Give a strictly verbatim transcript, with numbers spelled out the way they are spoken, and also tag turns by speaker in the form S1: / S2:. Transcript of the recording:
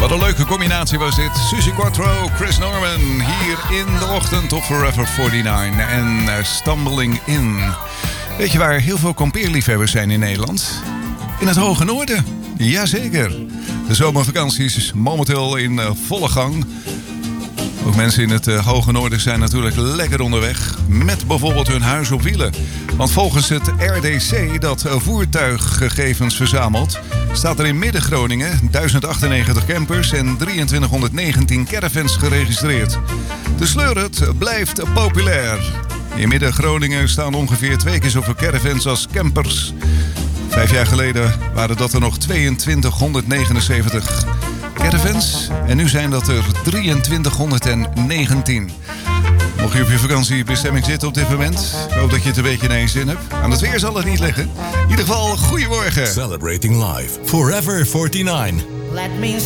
S1: Wat een leuke combinatie was dit. Suzy Quatro, Chris Norman. Hier in de ochtend op Forever forty-nine. En uh, Stumbling In. Weet je waar heel veel kampeerliefhebbers zijn in Nederland? In het hoge noorden. Jazeker. De zomervakantie is momenteel in uh, volle gang. Ook mensen in het uh, hoge noorden zijn natuurlijk lekker onderweg. Met bijvoorbeeld hun huis op wielen. Want volgens het R D C, dat uh, voertuiggegevens verzamelt, staat er in Midden-Groningen duizend achtennegentig campers en drieëntwintighonderdnegentien caravans geregistreerd. De sleurhut blijft populair. In Midden-Groningen staan ongeveer twee keer zoveel caravans als campers. Vijf jaar geleden waren dat er nog tweeëntwintighonderdnegenenzeventig caravans. En nu zijn dat er drieëntwintighonderdnegentien. Mocht je op je vakantiebestemming zitten op dit moment, ik hoop dat je het een beetje naar je zin hebt. Aan het weer zal het niet liggen. In ieder geval, goedemorgen.
S2: Celebrating life. Forever forty-nine.
S3: Let me